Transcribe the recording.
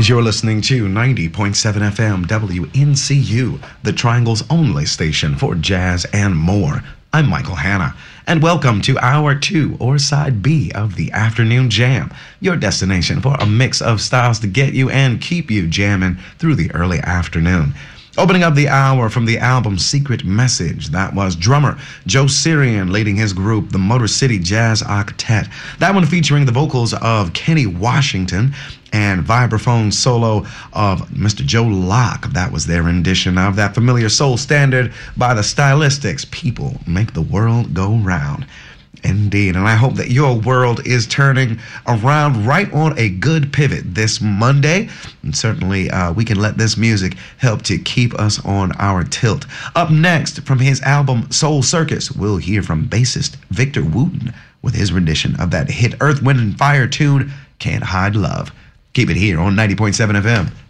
You're listening to 90.7 FM WNCU, the Triangle's only station for jazz and more. I'm Michael Hanna, and welcome to Hour 2, or Side B, of the Afternoon Jam, your destination for a mix of styles to get you and keep you jamming through the early afternoon. Opening up the hour from the album Secret Message, that was drummer Joe Syrian leading his group, the Motor City Jazz Octet. That one featuring the vocals of Kenny Washington and vibraphone solo of Mr. Joe Locke. That was their rendition of that familiar soul standard by the Stylistics, People Make the World Go Round. Indeed, and I hope that your world is turning around right on a good pivot this Monday. And certainly we can let this music help to keep us on our tilt. Up next, from his album Soul Circus, we'll hear from bassist Victor Wooten with his rendition of that hit Earth, Wind & Fire tune, Can't Hide Love. Keep it here on 90.7 FM.